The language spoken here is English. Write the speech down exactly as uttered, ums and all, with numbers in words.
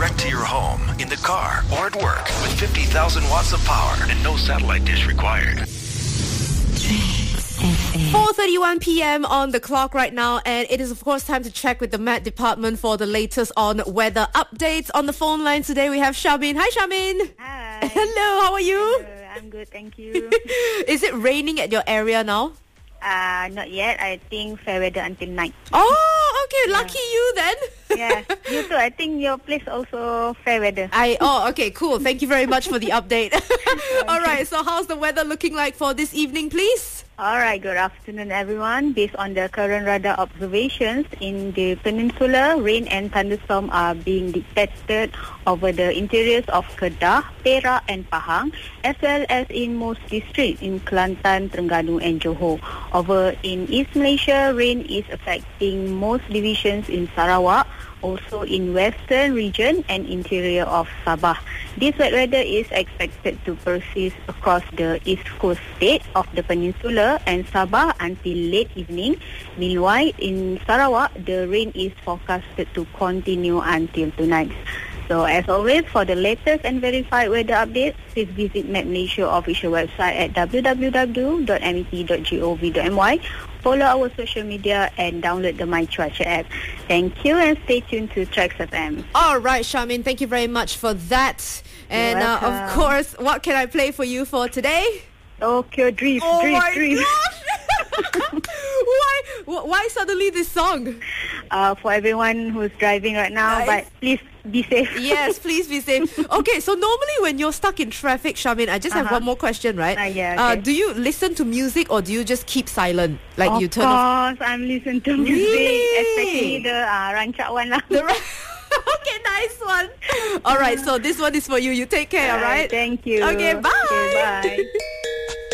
direct to your home, in the car, or at work with fifty thousand watts of power and no satellite dish required. four thirty-one p.m. on the clock right now, and it is of course time to check with the Met Department for the latest on weather updates. On the phone line today we have Charmaine. Hi Charmaine. Hi. Hello, how are you? Hello, I'm good, thank you. Is it raining at your area now? Uh, not yet. I think fair weather until night. Oh, okay. Lucky you then. Yeah, you too. I think your place also fair weather. I oh okay, cool. Thank you very much for the update. All right, so how's the weather looking like for this evening, please? All right, good afternoon, everyone. Based on the current radar observations in the peninsula, rain and thunderstorm are being detected over the interiors of Kedah, Perak and Pahang, as well as in most districts in Kelantan, Terengganu and Johor. Over in East Malaysia, rain is affecting most divisions in Sarawak, also in western region and interior of Sabah. This wet weather is expected to persist across the east coast state of the peninsula and Sabah until late evening. Meanwhile, in Sarawak, the rain is forecasted to continue until tonight. So as always, for the latest and verified weather updates, please visit Met Malaysia official website at w w w dot met dot gov dot my. Follow our social media and download the My Cuaca app. Thank you and stay tuned to Trax F M. All right, Charmaine, thank you very much for that. And uh, of course, what can I play for you for today? Tokyo Drift, oh Drift, my Drift. gosh! why, why suddenly this song? Uh, for everyone who's driving right now, Nice. but please be safe. Yes, please be safe. Okay, so normally when you're stuck in traffic, Charmaine, I just have Uh-huh. one more question, right? Uh, yeah, Uh, okay. do you listen to music or do you just keep silent? Like Of you turn off? course, I'm listening to music, Really? especially the uh, rancak one lah. The right- okay, nice one. All right, so this one is for you. You take care, all right? Thank you. Okay, bye. Okay, bye.